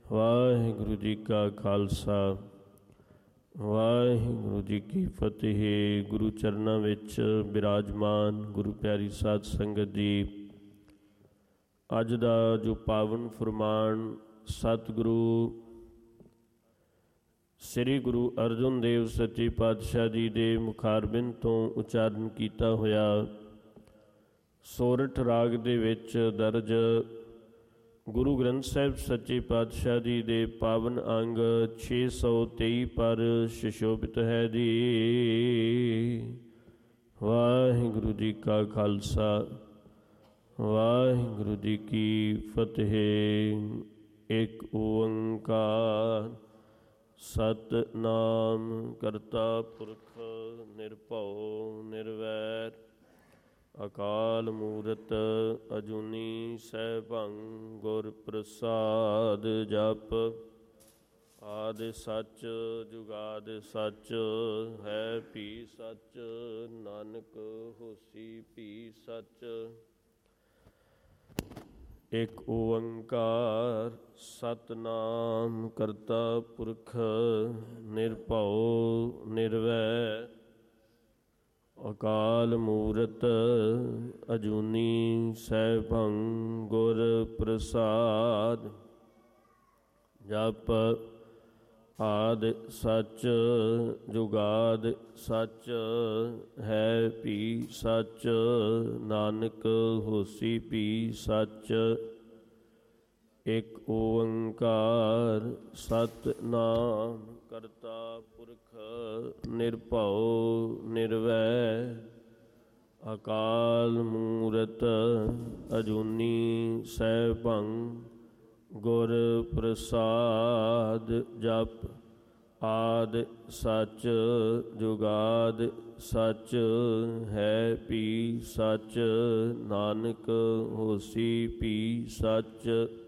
ਵਾਹਿਗੁਰੂ ਜੀ ਕਾ ਖਾਲਸਾ ਵਾਹਿਗੁਰੂ ਜੀ ਕੀ ਫਤਿਹ। ਗੁਰੂ ਚਰਨਾਂ ਵਿੱਚ ਬਿਰਾਜਮਾਨ ਗੁਰੂ ਪਿਆਰੀ ਸਾਧ ਸੰਗਤ ਜੀ, ਅੱਜ ਦਾ ਜੋ ਪਾਵਨ ਫੁਰਮਾਨ ਸਤਿਗੁਰੂ ਸ੍ਰੀ ਗੁਰੂ ਅਰਜਨ ਦੇਵ ਸੱਚੇ ਪਾਤਸ਼ਾਹ ਜੀ ਦੇ ਮੁਖਾਰਬਿੰਦ ਤੋਂ ਉਚਾਰਨ ਕੀਤਾ ਹੋਇਆ ਸੋਰਠ ਰਾਗ ਦੇ ਵਿੱਚ ਦਰਜ ਗੁਰੂ ਗ੍ਰੰਥ ਸਾਹਿਬ ਸੱਚੇ ਪਾਤਸ਼ਾਹ ਜੀ ਦੇ ਪਾਵਨ ਅੰਗ 623 ਪਰ ਸੁਸ਼ੋਭਿਤ ਹੈ ਜੀ। ਵਾਹਿਗੁਰੂ ਜੀ ਕਾ ਖਾਲਸਾ ਵਾਹਿਗੁਰੂ ਜੀ ਕੀ ਫਤਿਹ। ਇੱਕ ਓੰਕਾਰ ਸਤਿਨਾਮ ਕਰਤਾ ਪੁਰਖ ਨਿਰਭਉ ਨਿਰਵੈਰ ਅਕਾਲ ਮੂਰਤ ਅਜੂਨੀ ਸੈਭੰ ਗੁਰ ਪ੍ਰਸਾਦ। ਜਪ ਆਦਿ ਸੱਚ ਜੁਗਾਦ ਸੱਚ ਹੈ ਭੀ ਸੱਚ, ਨਾਨਕ ਹੋਸੀ ਭੀ ਸੱਚ। ਇੱਕ ਓੰਕਾਰ ਸਤਿਨਾਮ ਕਰਤਾ ਪੁਰਖ ਨਿਰਭਉ ਨਿਰਵੈਰ ਅਕਾਲ ਮੂਰਤ ਅਜੂਨੀ ਸੈਭੰ ਗੁਰ ਪ੍ਰਸਾਦ। ਜਪ ਆਦਿ ਸੱਚ ਜੁਗਾਦ ਸੱਚ ਹੈ ਭੀ ਸੱਚ, ਨਾਨਕ ਹੋਸੀ ਭੀ ਸੱਚ। ਇੱਕ ਓੰਕਾਰ ਸਤਿਨਾਮ ਕਰਤਾ ਪੁਰਖ ਨਿਰਭਉ ਨਿਰਵੈਰ ਅਕਾਲ ਮੂਰਤ ਅਜੂਨੀ ਸੈਭੰ ਗੁਰ ਪ੍ਰਸਾਦ। ਜਪ ਆਦਿ ਸੱਚ ਜੁਗਾਦ ਸੱਚ ਹੈ ਭੀ ਸੱਚ, ਨਾਨਕ ਹੋਸੀ ਭੀ ਸੱਚ।